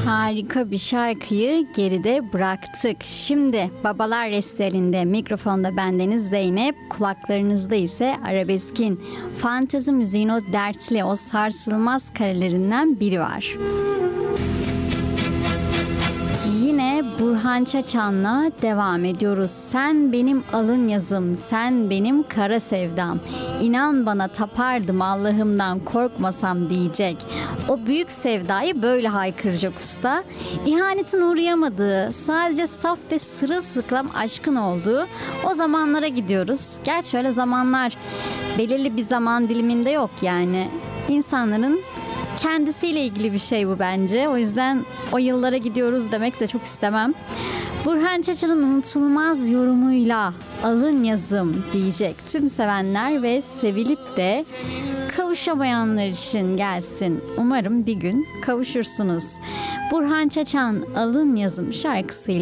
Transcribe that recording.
Harika bir şarkıyı geride bıraktık. Şimdi Babalar Resteli'nde mikrofonda bendeniz Zeynep, kulaklarınızda ise arabeskin, fantezi müziğin o dertli, o sarsılmaz karelerinden biri var. Yine Burhan Çaçan'la devam ediyoruz. Sen benim alın yazım, sen benim kara sevdam. İnan bana tapardım Allah'ımdan korkmasam diyecek. O büyük sevdayı böyle haykıracak usta. İhanetin uğrayamadığı, sadece saf ve sırılsıklam aşkın olduğu o zamanlara gidiyoruz. Gerçi öyle zamanlar belirli bir zaman diliminde yok yani. İnsanların kendisiyle ilgili bir şey bu bence. O yüzden o yıllara gidiyoruz demek de çok istemem. Burhan Çaçan'ın unutulmaz yorumuyla alın yazım diyecek tüm sevenler ve sevilip de kavuşamayanlar için gelsin. Umarım bir gün kavuşursunuz. Burhan Çaçan alın yazım şarkısıyla